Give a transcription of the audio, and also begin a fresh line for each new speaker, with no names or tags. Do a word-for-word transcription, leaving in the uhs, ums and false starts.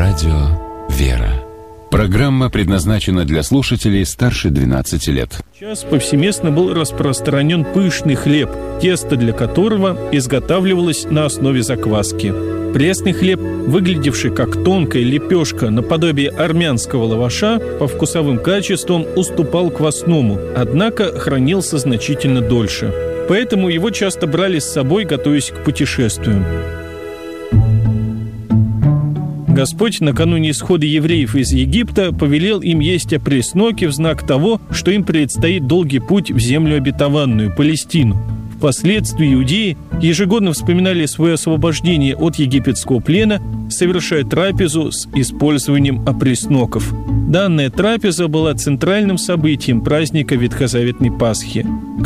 Радио «Вера». Программа предназначена для слушателей старше двенадцати лет.
Сейчас повсеместно был распространен пышный хлеб, тесто для которого изготавливалось на основе закваски. Пресный хлеб, выглядевший как тонкая лепешка наподобие армянского лаваша, по вкусовым качествам уступал квасному, однако хранился значительно дольше. Поэтому его часто брали с собой, готовясь к путешествию. Господь накануне исхода евреев из Египта повелел им есть опресноки в знак того, что им предстоит долгий путь в землю обетованную, Палестину. Впоследствии иудеи ежегодно вспоминали свое освобождение от египетского плена, совершая трапезу с использованием опресноков. Данная трапеза была центральным событием праздника Ветхозаветной Пасхи.